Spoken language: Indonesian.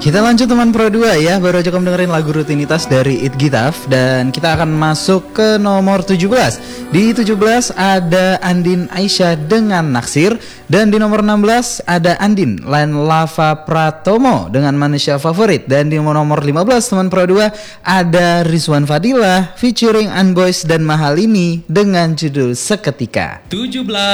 Kita lanjut teman Pro 2 ya. Baru aja kamu dengerin lagu rutinitas dari It Gitaf. Dan kita akan masuk ke nomor 17. Di 17 ada Andin Aisyah dengan Naksir. Dan di nomor 16 ada Andin Lain Lava Pratomo dengan Manusia Favorit. Dan di nomor 15 teman Pro 2 ada Rizwan Fadilah featuring Unboys dan Mahalini dengan judul Seketika. 17